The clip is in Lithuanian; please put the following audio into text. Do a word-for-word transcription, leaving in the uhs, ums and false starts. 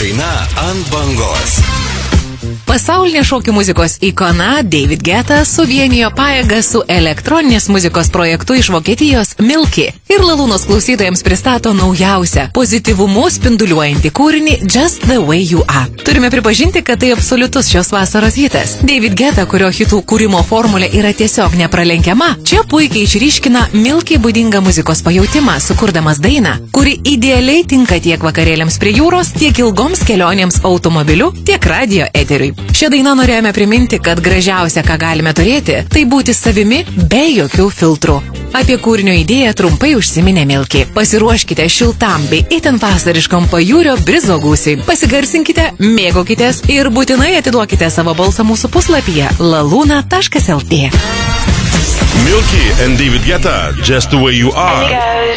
daina ant bangos. Pasaulinė šokių muzikos ikona David Guetta suvienijo pajėgas su elektroninės muzikos projektu iš Vokietijos Milky ir Lalūnos klausytojams pristato naujausią, pozityvumu spinduliuojantį kūrinį Just the Way You Are. Turime pripažinti, kad tai absoliutus šios vasaros hitas. David Guetta, kurio hitų kūrimo formulė yra tiesiog nepralenkiama, čia puikiai išryškina Milky būdingą muzikos pajautimą, sukurdamas dainą, kuri idealiai tinka tiek vakarėliams prie jūros, tiek ilgoms kelionėms automobiliu, tiek radio eteriui. Šią dainą norėjome priminti, kad gražiausia, ką galime turėti, tai būti savimi be jokių filtrų. Apie kūrinio idėją trumpai užsiminė Milky. Pasiruoškite šiltam bei itin vasariškam pajūrio brizo gūsiui. Pasigarsinkite, mėgaukitės ir būtinai atiduokite savo balsą mūsų puslapyje laluna taškas lt. Milky and David Guetta, Just the Way You Are.